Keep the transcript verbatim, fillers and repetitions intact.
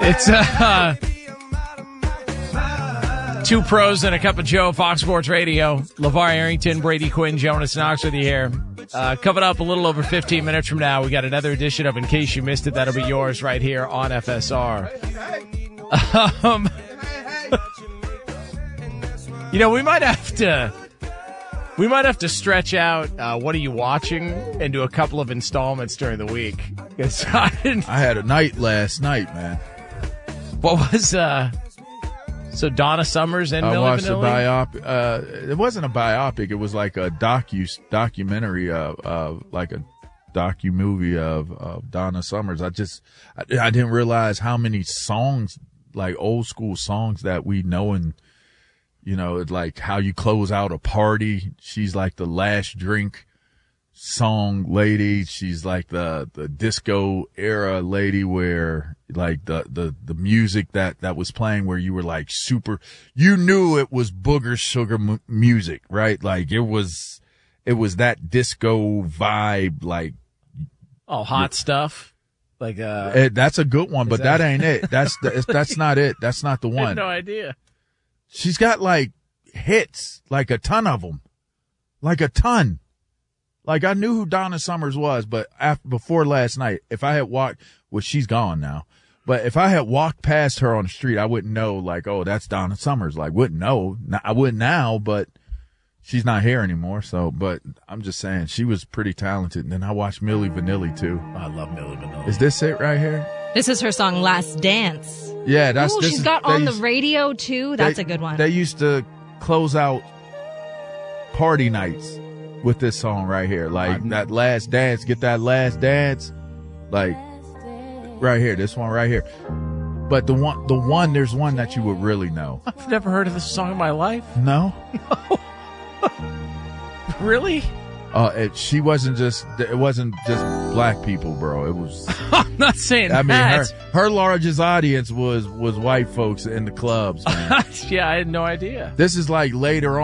It's uh, two pros and a cup of Joe, Fox Sports Radio. LeVar Arrington, Brady Quinn, Jonas Knox with you here. Uh, coming up a little over fifteen minutes from now, we got another edition of In Case You Missed It. That'll be yours right here on F S R. Um, you know, we might have to... We might have to stretch out uh, what are you watching into a couple of installments during the week. I, didn't, I had a night last night, man. What was uh? So Donna Summers and I Milli watched Vanilli? a biopic. Uh, it wasn't a biopic. It was like a docu documentary of, of like a docu movie of, of Donna Summers. I just I, I didn't realize how many songs, like old school songs that we know, and you know, like how you close out a party. She's like the last drink song lady. She's like the, the disco era lady where like the, the, the music that, that was playing where you were like super, you knew it was Booger Sugar m- music, right? Like it was, it was that disco vibe, like. Oh, hot yeah. stuff. Like, uh, it, that's a good one, but that, that ain't it. That's, the, that's not it. That's not the one. I had no idea. She's got like hits, like a ton of them, like a ton. Like I knew who Donna Summers was, but after, before last night, if I had walked, well, she's gone now, but if I had walked past her on the street, I wouldn't know like, oh, that's Donna Summers. Like wouldn't know. I wouldn't now, but she's not here anymore. So, but I'm just saying she was pretty talented. And then I watched Milli Vanilli too. I love Milli Vanilli. Is this it right here? This is her song "Last Dance." Yeah, that's. Ooh, this she's is, got on used, the radio too. That's they, a good one. They used to close out party nights with this song right here, like I, that last dance. Get that last dance, like right here. This one right here. But the one, the one, there's one that you would really know. I've never heard of this song in my life. No, no. Really? Uh, it, she wasn't just, it wasn't just black people, bro. It was. I'm not saying I that. mean, her, her largest audience was, was white folks in the clubs, man. Yeah, I had no idea. This is like later on.